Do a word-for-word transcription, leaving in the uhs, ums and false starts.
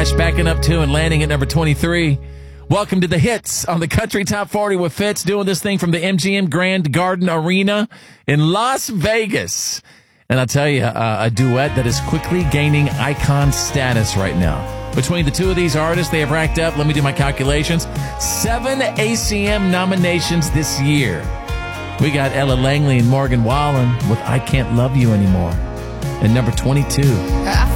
Cash backing up two and landing at number twenty-three. Welcome to the hits on the Country Top forty with Fitz, doing this thing from the M G M Grand Garden Arena in Las Vegas. And I'll tell you, uh, a duet that is quickly gaining icon status right now. Between the two of these artists, they have racked up, let me do my calculations, seven A C M nominations this year. We got Ella Langley and Morgan Wallen with I Can't Love You Anymore. And number twenty-two.